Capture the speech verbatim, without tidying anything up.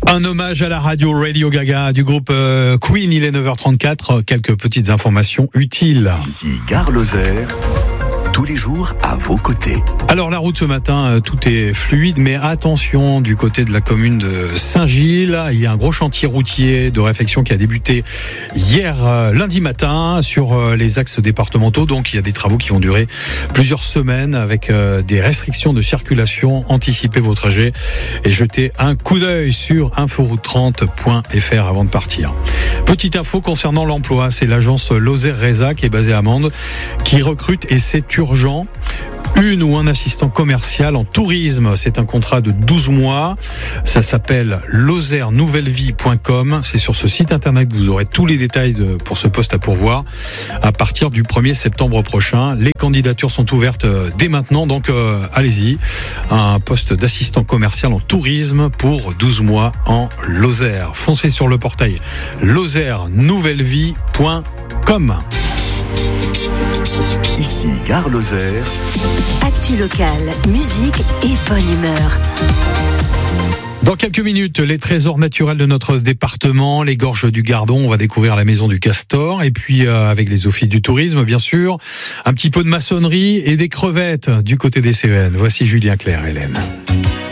Un hommage à la radio Radio Gaga du groupe euh, Queen. Il est neuf heures trente-quatre. Quelques petites informations utiles. Ici Gare Lozère, tous les jours à vos côtés. Alors la route ce matin, tout est fluide, mais attention du côté de la commune de Saint-Gilles. Il y a un gros chantier routier de réfection qui a débuté hier lundi matin sur les axes départementaux. Donc il y a des travaux qui vont durer plusieurs semaines avec des restrictions de circulation. Anticipez vos trajets et jetez un coup d'œil sur inforoute trente point f r avant de partir. Petite info concernant l'emploi, c'est l'agence Lozère Reza qui est basée à Mende qui recrute et c'est urgent. Une ou un assistant commercial en tourisme, c'est un contrat de douze mois. Ça s'appelle lozère nouvelle vie point com. C'est sur ce site internet que vous aurez tous les détails de, pour ce poste à pourvoir à partir du premier septembre prochain. Les candidatures sont ouvertes dès maintenant, donc euh, allez-y. Un poste d'assistant commercial en tourisme pour douze mois en Lozère. Foncez sur le portail lozère nouvelle vie point com. Ici Gare Lozère. Actu locale, musique et bonne humeur. Dans quelques minutes, les trésors naturels de notre département, les gorges du Gardon, on va découvrir la maison du Castor et puis euh, avec les offices du tourisme bien sûr, un petit peu de maçonnerie et des crevettes du côté des Cévennes. Voici Julien Clerc, Hélène.